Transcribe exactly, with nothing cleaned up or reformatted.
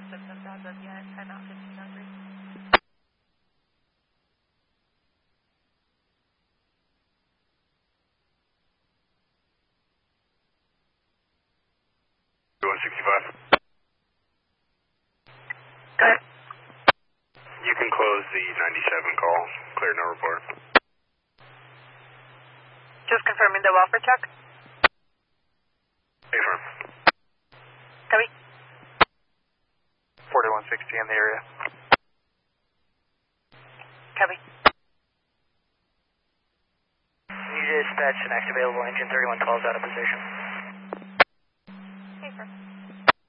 symptoms as of yet. I'm out fifteen oh three. one sixty-five. Go ahead. You can close the ninety-seven call. Clear, no report. Just confirming the welfare check. Affirm. Copy. forty-one sixty in the area. Copy. You dispatch the next available engine thirty-one twelve is out of position.